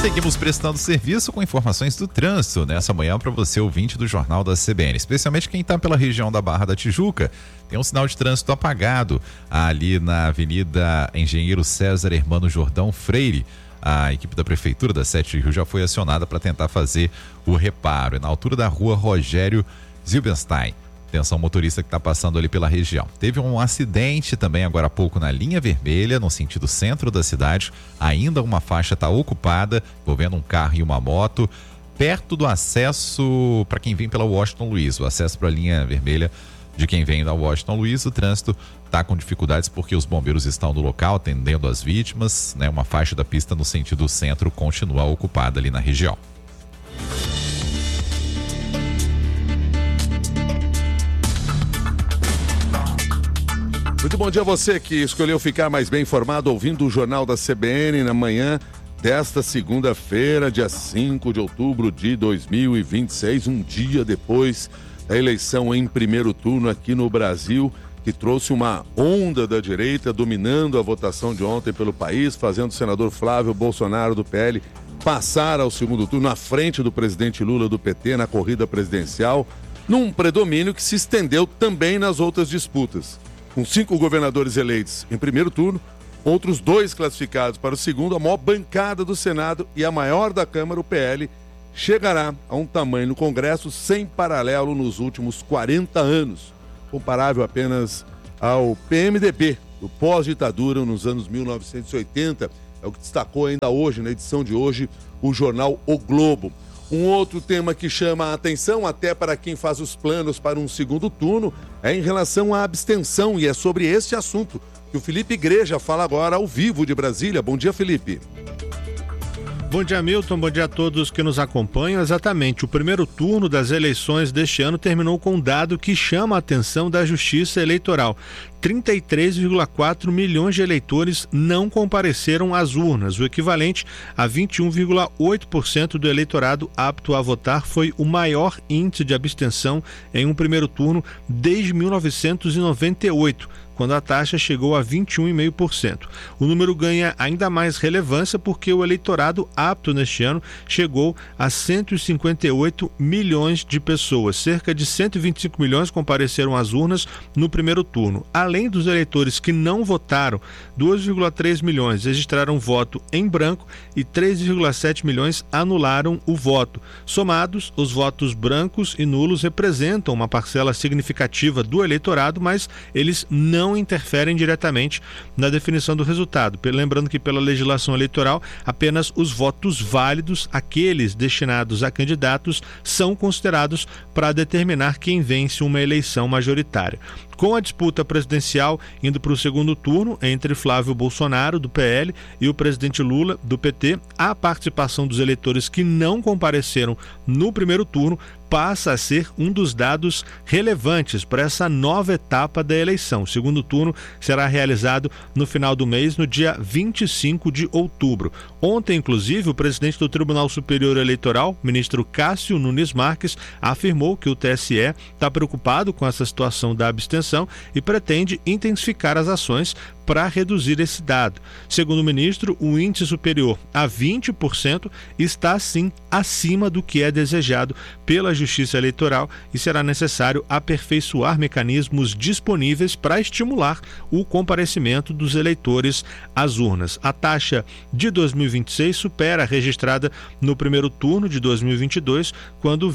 Seguimos prestando serviço com informações do trânsito nessa manhã para você, ouvinte do Jornal da CBN, especialmente quem está pela região da Barra da Tijuca. Tem um sinal de trânsito apagado ali na Avenida Engenheiro César Hermano Jordão Freire. A equipe da Prefeitura da 7 de Rio já foi acionada para tentar fazer o reparo. É na altura da rua Rogério Zilbenstein. Atenção, motorista que está passando ali pela região. Teve um acidente também agora há pouco na linha vermelha, no sentido centro da cidade. Ainda uma faixa está ocupada, envolvendo um carro e uma moto, perto do acesso para quem vem pela Washington Luiz. O acesso para a linha vermelha de quem vem da Washington Luiz, o trânsito está com dificuldades porque os bombeiros estão no local atendendo as vítimas, né? Uma faixa da pista no sentido centro continua ocupada ali na região. Muito bom dia a você que escolheu ficar mais bem informado ouvindo o Jornal da CBN na manhã desta segunda-feira, dia 5 de outubro de 2026, um dia depois da eleição em primeiro turno aqui no Brasil, que trouxe uma onda da direita dominando a votação de ontem pelo país, fazendo o senador Flávio Bolsonaro do PL passar ao segundo turno à frente do presidente Lula do PT na corrida presidencial, num predomínio que se estendeu também nas outras disputas. Com 5 governadores eleitos em primeiro turno, outros 2 classificados para o segundo, a maior bancada do Senado e a maior da Câmara, o PL, chegará a um tamanho no Congresso sem paralelo nos últimos 40 anos, comparável apenas ao PMDB, do pós-ditadura nos anos 1980, é o que destacou ainda hoje, na edição de hoje, o jornal O Globo. Um outro tema que chama a atenção, até para quem faz os planos para um segundo turno, é em relação à abstenção, e é sobre este assunto que o Felipe Igreja fala agora ao vivo de Brasília. Bom dia, Felipe. Bom dia, Milton. Bom dia a todos que nos acompanham. Exatamente, o primeiro turno das eleições deste ano terminou com um dado que chama a atenção da Justiça Eleitoral. 33,4 milhões de eleitores não compareceram às urnas. O equivalente a 21,8% do eleitorado apto a votar foi o maior índice de abstenção em um primeiro turno desde 1998. Quando a taxa chegou a 21,5%. O número ganha ainda mais relevância porque o eleitorado apto neste ano chegou a 158 milhões de pessoas. Cerca de 125 milhões compareceram às urnas no primeiro turno. Além dos eleitores que não votaram, 2,3 milhões registraram voto em branco e 3,7 milhões anularam o voto. Somados, os votos brancos e nulos representam uma parcela significativa do eleitorado, mas eles não interferem diretamente na definição do resultado. Lembrando que pela legislação eleitoral, apenas os votos válidos, aqueles destinados a candidatos, são considerados para determinar quem vence uma eleição majoritária. Com a disputa presidencial indo para o segundo turno entre Flávio Bolsonaro, do PL, e o presidente Lula, do PT, a participação dos eleitores que não compareceram no primeiro turno passa a ser um dos dados relevantes para essa nova etapa da eleição. O segundo turno será realizado no final do mês, no dia 25 de outubro. Ontem, inclusive, o presidente do Tribunal Superior Eleitoral, ministro Cássio Nunes Marques, afirmou que o TSE está preocupado com essa situação da abstenção e pretende intensificar as ações para reduzir esse dado. Segundo o ministro, o índice superior a 20% está, sim, acima do que é desejado pela Justiça Eleitoral e será necessário aperfeiçoar mecanismos disponíveis para estimular o comparecimento dos eleitores às urnas. A taxa de 2026 supera a registrada no primeiro turno de 2022, quando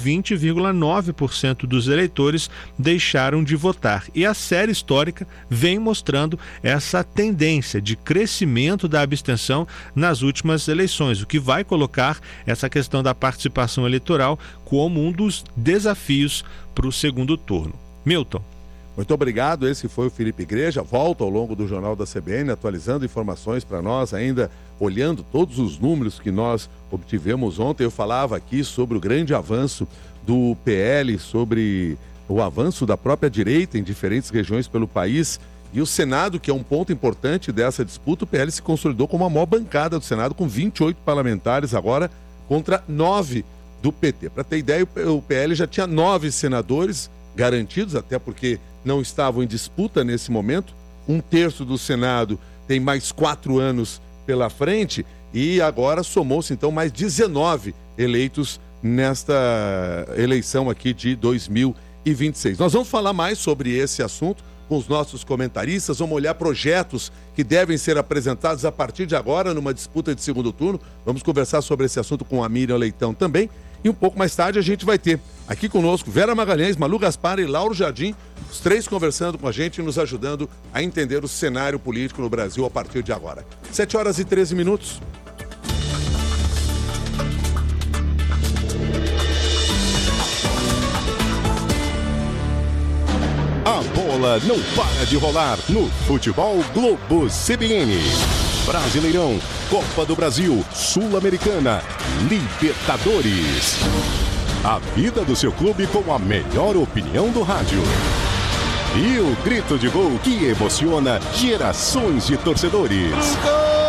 20,9% dos eleitores deixaram de votar. E a série histórica vem mostrando essa tendência de crescimento da abstenção nas últimas eleições, o que vai colocar essa questão da participação eleitoral como um dos desafios para o segundo turno. Milton. Muito obrigado, esse foi o Felipe Igreja, volta ao longo do Jornal da CBN, atualizando informações para nós, ainda olhando todos os números que nós obtivemos ontem. Eu falava aqui sobre o grande avanço do PL, sobre o avanço da própria direita em diferentes regiões pelo país. E o Senado, que é um ponto importante dessa disputa, o PL se consolidou como a maior bancada do Senado, com 28 parlamentares agora, contra 9 do PT. Para ter ideia, o PL já tinha 9 senadores garantidos, até porque não estavam em disputa nesse momento. 1/3 do Senado tem mais 4 anos pela frente, e agora somou-se então mais 19 eleitos nesta eleição aqui de 2026. Nós vamos falar mais sobre esse assunto com os nossos comentaristas, vamos olhar projetos que devem ser apresentados a partir de agora numa disputa de segundo turno. Vamos conversar sobre esse assunto com a Miriam Leitão também. E um pouco mais tarde a gente vai ter aqui conosco Vera Magalhães, Malu Gaspar e Lauro Jardim, os três conversando com a gente e nos ajudando a entender o cenário político no Brasil a partir de agora. 7h13. A bola não para de rolar no Futebol Globo CBN. Brasileirão, Copa do Brasil, Sul-Americana, Libertadores. A vida do seu clube com a melhor opinião do rádio. E o grito de gol que emociona gerações de torcedores.